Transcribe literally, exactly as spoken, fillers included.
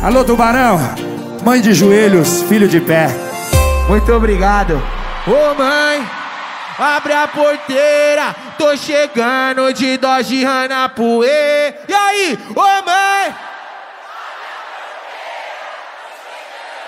Alô, Tubarão, mãe de joelhos, filho de pé. Muito obrigado. Ô mãe, abre a porteira, tô chegando de Dodge Ranapuê. E aí, ô